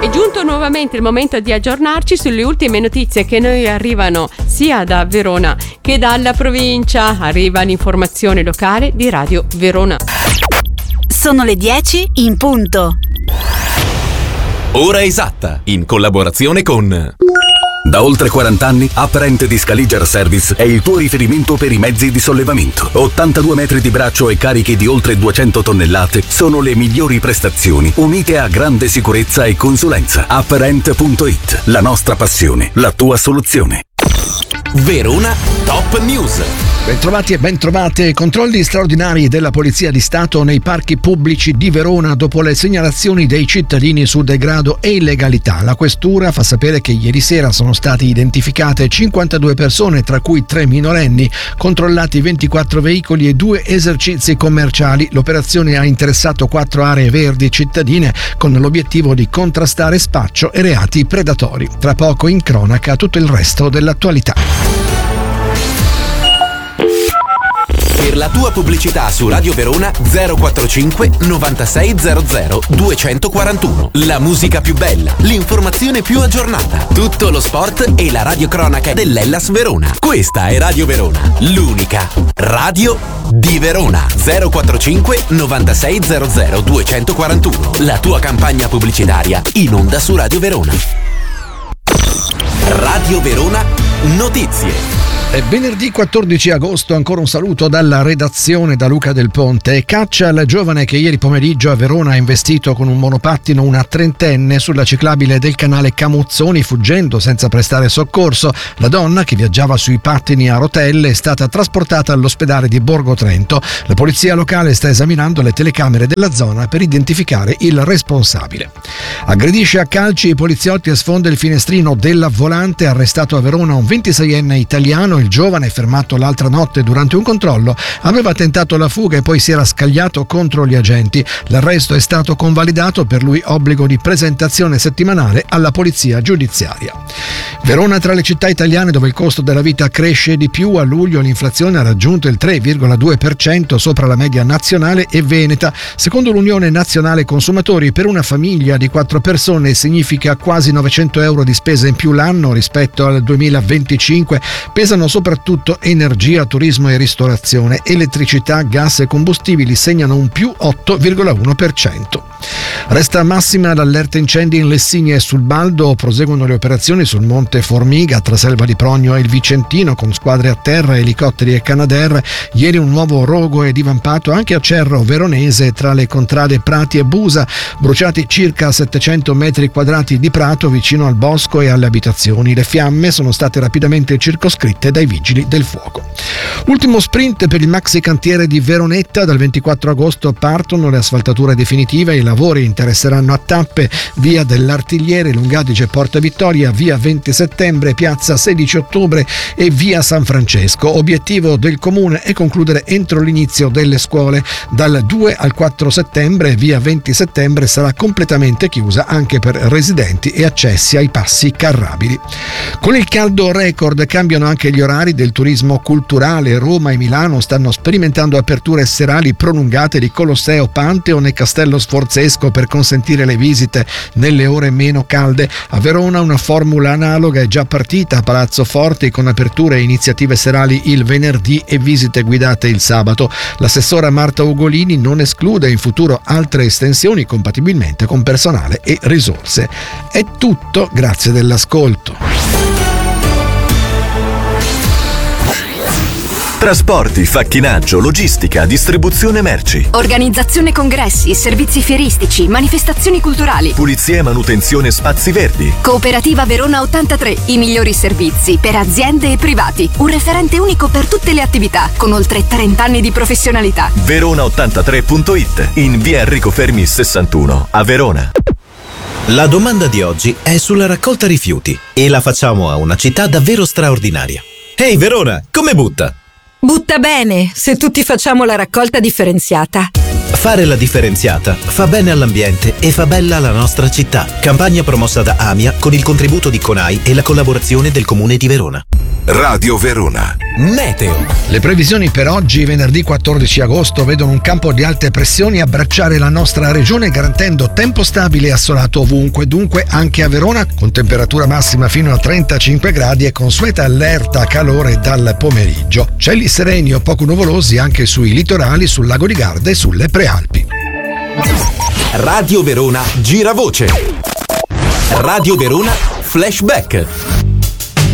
È giunto nuovamente il momento di aggiornarci sulle ultime notizie che noi arrivano sia da Verona che dalla provincia. Arriva l'informazione locale di Radio Verona. Sono le 10 in punto. Ora esatta, in collaborazione con... Da oltre 40 anni, Apparent di Scaliger Service è il tuo riferimento per i mezzi di sollevamento. 82 metri di braccio e carichi di oltre 200 tonnellate sono le migliori prestazioni, unite a grande sicurezza e consulenza. Apparent.it, la nostra passione, la tua soluzione. Verona Top News. Bentrovati e bentrovate. Controlli straordinari della Polizia di Stato nei parchi pubblici di Verona dopo le segnalazioni dei cittadini su degrado e illegalità. La questura fa sapere che ieri sera sono state identificate 52 persone, tra cui 3 minorenni, controllati 24 veicoli e 2 esercizi commerciali. L'operazione ha interessato 4 aree verdi cittadine con l'obiettivo di contrastare spaccio e reati predatori. Tra poco in cronaca tutto il resto dell'attualità. Per la tua pubblicità su Radio Verona 045 9600 241. La musica più bella, l'informazione più aggiornata, tutto lo sport e la radiocronaca dell'Hellas Verona. Questa è Radio Verona, l'unica radio di Verona. 045 9600 241. La tua campagna pubblicitaria in onda su Radio Verona. Radio Verona Notizie. È venerdì 14 agosto, ancora un saluto dalla redazione da Luca Del Ponte. Caccia al giovane che ieri pomeriggio a Verona ha investito con un monopattino una trentenne sulla ciclabile del canale Camuzzoni, fuggendo senza prestare soccorso. La donna, che viaggiava sui pattini a rotelle, è stata trasportata all'ospedale di Borgo Trento. La polizia locale sta esaminando le telecamere della zona per identificare il responsabile. Aggredisce a calci i poliziotti e sfonda il finestrino della volante. Arrestato a Verona un 26enne italiano. Il giovane, fermato l'altra notte durante un controllo, aveva tentato la fuga e poi si era scagliato contro gli agenti. L'arresto è stato convalidato, per lui obbligo di presentazione settimanale alla polizia giudiziaria. Verona tra le città italiane dove il costo della vita cresce di più. A luglio l'inflazione ha raggiunto il 3,2%, sopra la media nazionale e veneta. Secondo l'Unione Nazionale Consumatori, per una famiglia di 4 persone significa quasi 900 euro di spesa in più l'anno rispetto al 2025. Pesano soprattutto energia, turismo e ristorazione. Elettricità, gas e combustibili segnano un più 8,1%. Resta massima l'allerta incendi in Lessinia e sul Baldo. Proseguono le operazioni sul Monte Formiga tra Selva di Progno e il Vicentino con squadre a terra, elicotteri e Canadair. Ieri un nuovo rogo è divampato anche a Cerro Veronese tra le contrade Prati e Busa. Bruciati circa 700 metri quadrati di prato vicino al bosco e alle abitazioni. Le fiamme sono state rapidamente circoscritte dai vigili del fuoco. Ultimo sprint per il maxi cantiere di Veronetta. Dal 24 agosto partono le asfaltature definitive. I lavori interesseranno a tappe: via dell'Artigliere, Lungadige, Porta Vittoria, via 20 settembre, piazza 16 ottobre e via San Francesco. Obiettivo del comune è concludere entro l'inizio delle scuole. Dal 2 al 4 settembre via 20 settembre sarà completamente chiusa anche per residenti e accessi ai passi carrabili. Con il caldo record cambiano anche gli orari del turismo culturale. Roma e Milano stanno sperimentando aperture serali prolungate di Colosseo, Pantheon e Castello Sforzesco per consentire le visite nelle ore meno calde. A Verona una formula analoga è già partita a Palazzo Forti, con aperture e iniziative serali il venerdì e visite guidate il sabato. L'assessora Marta Ugolini non esclude in futuro altre estensioni compatibilmente con personale e risorse. È tutto, grazie dell'ascolto. Trasporti, facchinaggio, logistica, distribuzione merci. Organizzazione congressi, servizi fieristici, manifestazioni culturali. Pulizia e manutenzione spazi verdi. Cooperativa Verona 83, i migliori servizi per aziende e privati. Un referente unico per tutte le attività, con oltre 30 anni di professionalità. Verona83.it, in via Enrico Fermi 61, a Verona. La domanda di oggi è sulla raccolta rifiuti e la facciamo a una città davvero straordinaria. Ehi Verona, come butta? Butta bene, se tutti facciamo la raccolta differenziata. Fare la differenziata fa bene all'ambiente e fa bella la nostra città. Campagna promossa da AMIA con il contributo di CONAI e la collaborazione del Comune di Verona. Radio Verona. Meteo. Le previsioni per oggi, venerdì 14 agosto, vedono un campo di alte pressioni abbracciare la nostra regione, garantendo tempo stabile e assolato ovunque, dunque anche a Verona, con temperatura massima fino a 35 gradi e consueta allerta calore dal pomeriggio. Cieli sereni o poco nuvolosi anche sui litorali, sul lago di Garda e sulle prealpi. Radio Verona Giravoce. Radio Verona Flashback.